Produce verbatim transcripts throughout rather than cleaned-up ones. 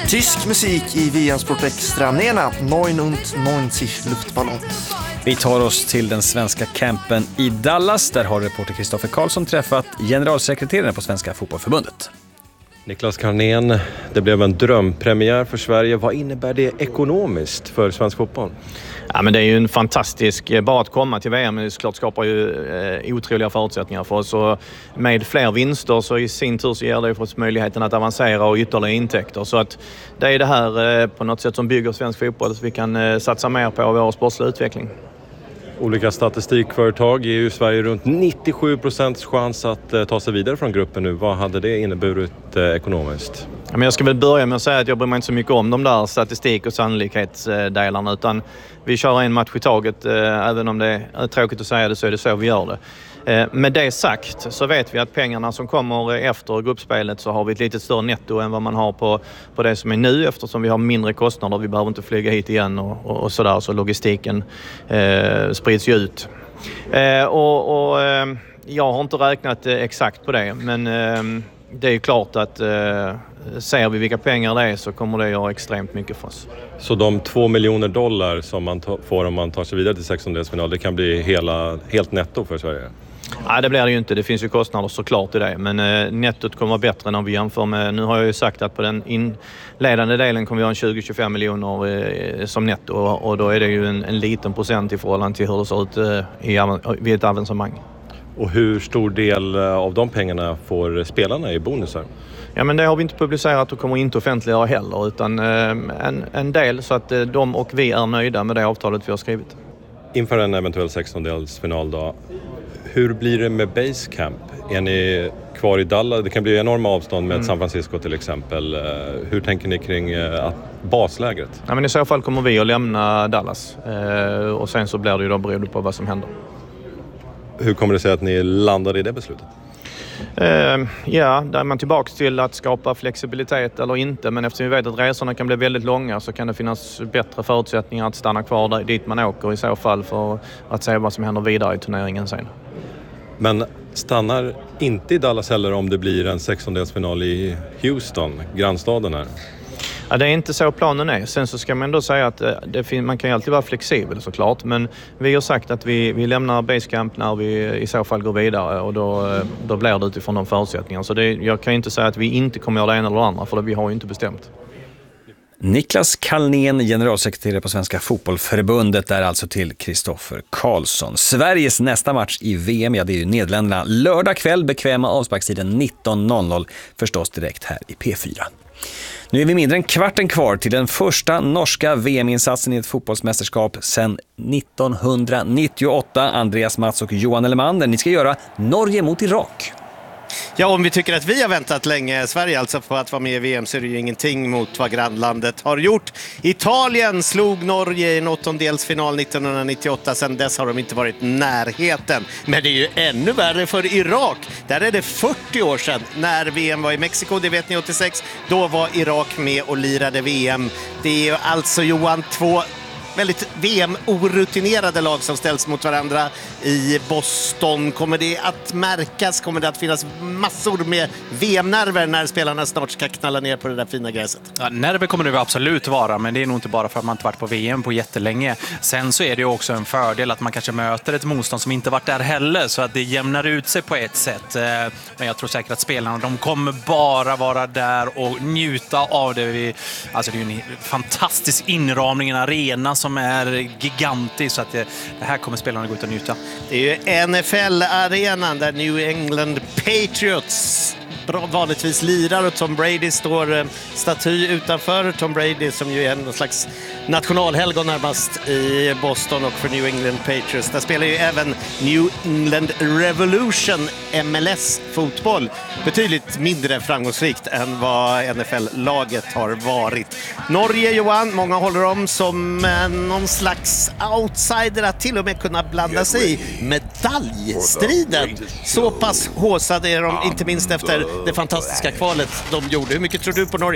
Tysk musik i V M-sport extra. Nena, neunundneunzig luftballong. Vi tar oss till den svenska campen i Dallas. Där har reporter Kristoffer Karlsson träffat generalsekreteraren på Svenska fotbollförbundet. Niklas Carnén, det blev en drömpremiär för Sverige. Vad innebär det ekonomiskt för svensk fotboll? Ja, men det är ju en fantastisk, bara att komma till V M det såklart skapar ju eh, otroliga förutsättningar för oss. Och med fler vinster så i sin tur så ger det för oss möjligheten att avancera och ytterligare intäkter. Så att det är det här eh, på något sätt som bygger svensk fotboll så vi kan eh, satsa mer på vår sportsliga utveckling. Olika statistikföretag ger ju Sverige runt nittiosju procent chans att eh, ta sig vidare från gruppen nu. Vad hade det inneburit eh, ekonomiskt? Ja, men jag ska väl börja med att säga att jag bryr mig inte så mycket om de där statistik- och sannolikhetsdelarna utan vi kör en match i taget. Eh, även om det är tråkigt att säga det så är det så vi gör det. Eh, med det sagt så vet vi att pengarna som kommer efter gruppspelet så har vi ett lite större netto än vad man har på, på det som är nu eftersom vi har mindre kostnader. Vi behöver inte flyga hit igen och, och, och sådär så logistiken eh, sprids ju ut. Eh, och och eh, jag har inte räknat eh, exakt på det men eh, det är ju klart att eh, ser vi vilka pengar det är så kommer det göra extremt mycket för oss. Så de två miljoner dollar som man ta- får om man tar sig vidare till sextondelsfinal, det kan bli hela, helt netto för Sverige? Nej, det blir det ju inte. Det finns ju kostnader såklart i det. Men eh, nettot kommer vara bättre när vi jämför med... Nu har jag ju sagt att på den inledande delen kommer vi ha en tjugo till tjugofem miljoner eh, som netto. Och, och då är det ju en, en liten procent i förhållande till hur det ser ut eh, i, vid ett avancemang. Och hur stor del av de pengarna får spelarna i bonusar? Ja, men det har vi inte publicerat och kommer inte offentliggöra heller. Utan eh, en, en del så att eh, de och vi är nöjda med det avtalet vi har skrivit. Inför en eventuell sextondelsfinal då, hur blir det med Basecamp? Är ni kvar i Dallas? Det kan bli enorma avstånd med mm. San Francisco till exempel. Hur tänker ni kring uh, baslägret? Ja, men i så fall kommer vi att lämna Dallas. Uh, och sen så blir det ju då beroende på vad som händer. Hur kommer det sig att ni landade i det beslutet? Uh, ja, där är man tillbaka till att skapa flexibilitet eller inte. Men eftersom vi vet att resorna kan bli väldigt långa så kan det finnas bättre förutsättningar att stanna kvar där, dit man åker i så fall för att se vad som händer vidare i turneringen sen. Men stannar inte i Dallas heller om det blir en sextondelsfinal i Houston, grannstaden här? Ja, det är inte så planen är. Sen så ska man ändå säga att det fin- man kan ju alltid vara flexibel såklart. Men vi har sagt att vi, vi lämnar Basecamp när vi i så fall går vidare. Och då, då blir det utifrån de förutsättningarna. Så det, jag kan inte säga att vi inte kommer göra det ena eller det andra. För det, vi har ju inte bestämt. Niklas Carnén, generalsekreterare på Svenska fotbollförbundet, är alltså till Kristoffer Karlsson. Sveriges nästa match i V M, ja det är ju Nederländerna. Lördag kväll, bekväma avsparkstiden nitton noll noll, förstås direkt här i P fyra. Nu är vi mindre än kvarten kvar till den första norska V M-insatsen i ett fotbollsmästerskap sedan nittonhundranittioåtta. Andreas Mats och Johan Elmander, ni ska göra Norge mot Irak. Ja, om vi tycker att vi har väntat länge, Sverige alltså, på att vara med i V M så är det ju ingenting mot vad grannlandet har gjort. Italien slog Norge i en åttondelsfinal nittonhundranittioåtta, sedan dess har de inte varit närheten. Men det är ju ännu värre för Irak. Där är det fyrtio år sedan när V M var i Mexiko, det vet ni, åttiosex. Då var Irak med och lirade V M. Det är ju alltså, Johan, två väldigt V M-orutinerade lag som ställs mot varandra i Boston. Kommer det att märkas? Kommer det att finnas massor med V M-nerver när spelarna snart ska knalla ner på det där fina gräset? Ja, nerver kommer det absolut vara, men det är nog inte bara för att man inte varit på V M på jättelänge. Sen så är det ju också en fördel att man kanske möter ett motstånd som inte varit där heller, så att det jämnar ut sig på ett sätt. Men jag tror säkert att spelarna, de kommer bara vara där och njuta av det. Vi, alltså det är ju en fantastisk inramning, en arena som som är gigantisk, så att det, det här kommer spelarna gå ut och njuta. Det är ju N F L-arenan där New England Patriots vanligtvis lirar och Tom Brady står staty utanför. Tom Brady som ju är en slags nationalhelgon närmast i Boston, och för New England Patriots där spelar ju även New England Revolution M L S-fotboll. Betydligt mindre framgångsrikt än vad N F L-laget har varit. Norge, Johan, många håller dem som någon slags outsider att till och med kunna blanda sig i medaljstriden. Så pass håsade är de, inte minst efter det fantastiska kvalet de gjorde. Hur mycket tror du på Norge?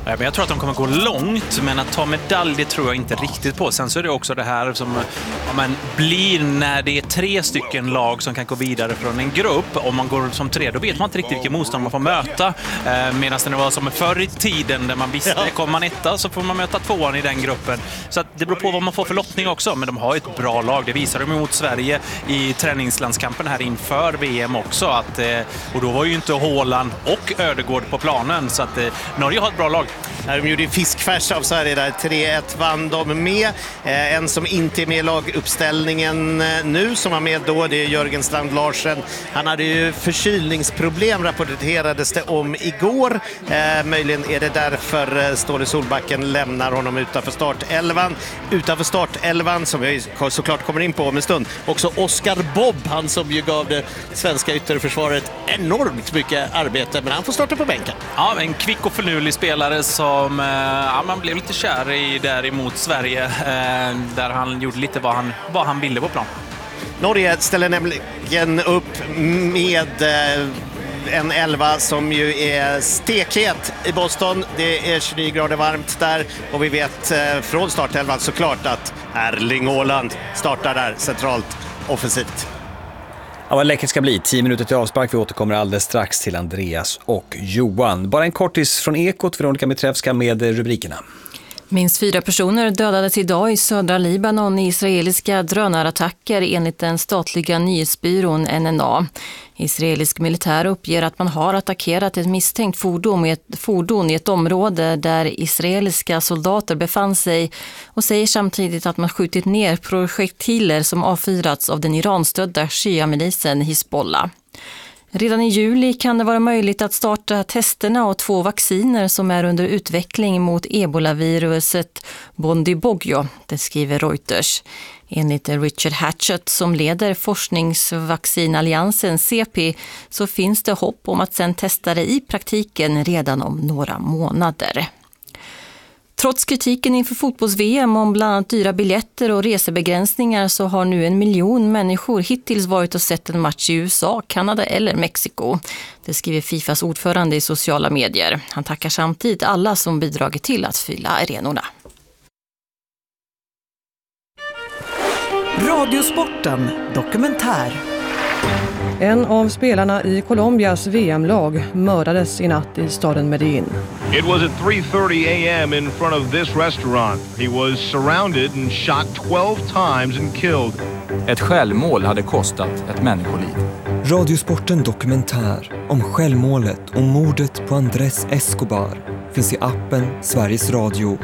Ja, men jag tror att de kommer gå långt, men att ta medalj det tror jag inte riktigt på. Sen så är det också det här som ja, man blir när det är tre stycken lag som kan gå vidare från en grupp. Om man går som tre, då vet man inte riktigt vilken motstånd man får möta. Eh, medan det var som förr i tiden där man visste, ja. kommer man etta så får man möta tvåan i den gruppen. Så att det beror på vad man får för lottning också, men de har ett bra lag. Det visar de mot Sverige i träningslandskampen här inför V M också. Att, eh, och då var ju inte Haaland och Ödegård på planen, så att eh, Norge har ett bra lag. De gjorde fiskfärs av Sverige där, tre ett vann de med. Eh, en som inte är med i laguppställningen nu, som var med då, det är Jörgen Strand Larsen. Han hade ju förkylningsproblem, rapporterades det om igår. Eh, möjligen är det därför Ståle Solbacken lämnar honom utanför startelvan. Utanför startelvan, som vi såklart kommer in på om en stund, också Oscar Bobb, han som ju gav det svenska ytterförsvaret enormt mycket arbete, men han får starta på bänken. Ja, en kvick och förnulig spelare som ja, man blev lite kär i där emot Sverige, eh, där han gjorde lite vad han, vad han ville på plan. Norge ställer nämligen upp med eh, en elva som ju är stekhet i Boston. Det är tjugonio grader varmt där och vi vet eh, från startelvan såklart att Erling Haaland startar där centralt offensivt. Ja, vad läckert ska bli. Tio minuter till avspark. Vi återkommer alldeles strax till Andreas och Johan. Bara en kortis från Ekot, Veronica Mitrevska med rubrikerna. Minst fyra personer dödades idag i södra Libanon i israeliska drönarattacker enligt den statliga nyhetsbyrån N N A. Israelisk militär uppger att man har attackerat ett misstänkt fordon i ett, fordon i ett område där israeliska soldater befann sig och säger samtidigt att man skjutit ner projektiler som avfyrats av den iranstödda Shia-milisen Hizbollah. Redan i juli kan det vara möjligt att starta testerna av två vacciner som är under utveckling mot ebolaviruset Bundibugyo, det skriver Reuters. Enligt Richard Hatchett som leder forskningsvaccinalliansen C P så finns det hopp om att sen testa det i praktiken redan om några månader. Trots kritiken inför fotbolls-V M om bland annat dyra biljetter och resebegränsningar så har nu en miljon människor hittills varit och sett en match i U S A, Kanada eller Mexiko. Det skriver Fifas ordförande i sociala medier. Han tackar samtidigt alla som bidragit till att fylla arenorna. Radiosporten dokumentär. En av spelarna i Colombias V M-lag mördades i natt i staden Medellin. It was at three thirty a m in front of this restaurant. He was surrounded and shot twelve times and killed. Ett självmål hade kostat ett människoliv. Radiosporten dokumentär om självmålet och mordet på Andrés Escobar finns i appen Sveriges Radio.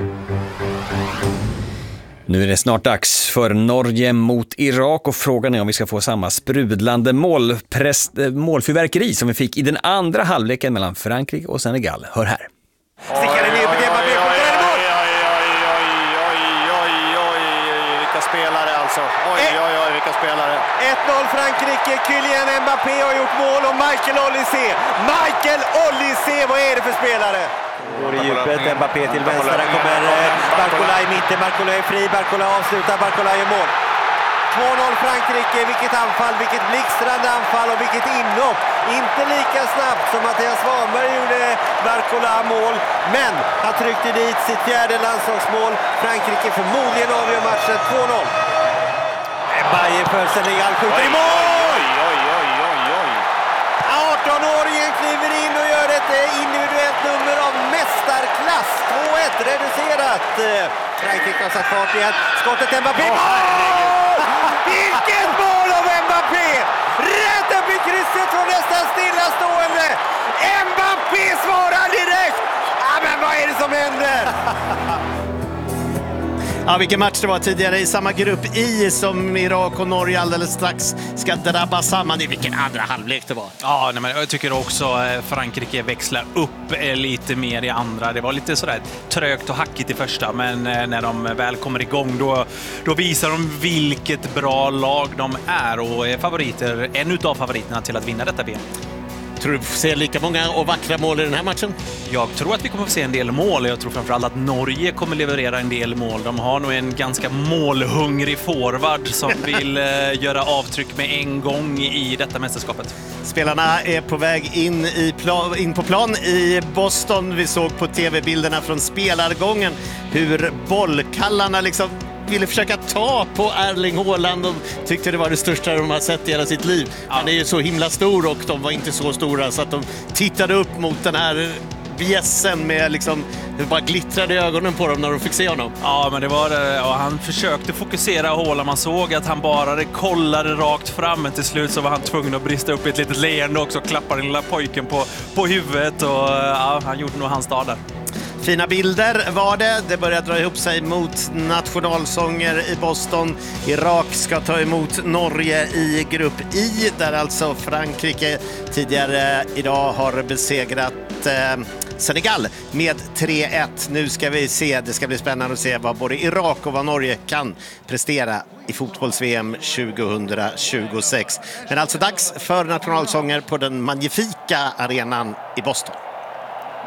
Nu är det snart dags för Norge mot Irak och frågan är om vi ska få samma sprudlande målprest, målfyrverkeri som vi fick i den andra halvleken mellan Frankrike och Senegal. Hör här. Stickar det ner på det, Mbappé skjuter den mål! Oj, oj, oj, oj, oj, vilka spelare alltså. Oj, oj, oj, vilka spelare. ett noll Frankrike, Kylian Mbappé har gjort mål och Michael Olise. Michael Olise, vad är det för spelare? Går i djupet, Mbappé till vänster, där kommer Barcola i mitten, Barcola är fri, Barcola avslutar, Barcola gör mål. två noll Frankrike, vilket anfall, vilket blixtrande anfall och vilket inhopp. Inte lika snabbt som Mattias Svanberg gjorde Barcola mål, men han tryckte dit sitt fjärde landslagsmål. Frankrike förmodligen avgör matchen två noll. Bayer för Senegal skjuter i mål! Oj, oj, oj, oj, oj. arton-åringen kliver in och gör ett individuellt nummer av mästarklass. två ett reducerat. Frankrike har satt fart igen. Skottet Mbappé. Åh, herregud. Vilket mål av Mbappé! Rätt upp i krysset från nästan stillastående. Mbappé svarar direkt. Ja, men vad är det som händer? Ja, vilken match det var tidigare i samma grupp I som Irak och Norge alldeles strax ska drabba samman i. Vilken andra halvlek det var. Ja, nej, men jag tycker också Frankrike växlar upp lite mer i andra. Det var lite sådär trögt och hackigt i första, men när de väl kommer igång då, då visar de vilket bra lag de är och är favoriter, en utav favoriterna till att vinna detta V M. Tror du vi får se lika många och vackra mål i den här matchen? Jag tror att vi kommer att få se en del mål. Jag tror framförallt att Norge kommer leverera en del mål. De har nog en ganska målhungrig forward som vill eh, göra avtryck med en gång i detta mästerskapet. Spelarna är på väg in, i plan, in på plan i Boston. Vi såg på tv-bilderna från spelargången hur bollkallarna liksom ville försöka ta på Erling Haaland och tyckte det var det största de har sett i hela sitt liv. Han är ju så himla stor och de var inte så stora så att de tittade upp mot den här bjässen med liksom, det bara glittrade i ögonen på dem när de fick se honom. Ja, men det var det. Och han försökte fokusera Haaland. Man såg att han bara kollade rakt fram, men till slut så var han tvungen att brista upp i ett litet leende också och klappa den lilla pojken på, på huvudet och ja, han gjorde nog hans dag där. Fina bilder var det. Det börjar dra ihop sig mot nationalsånger i Boston. Irak ska ta emot Norge i grupp I, där alltså Frankrike tidigare idag har besegrat eh, Senegal med tre ett. Nu ska vi se, det ska bli spännande att se vad både Irak och vad Norge kan prestera i fotbolls-V M tjugohundratjugosex. Men alltså dags för nationalsånger på den magnifika arenan i Boston.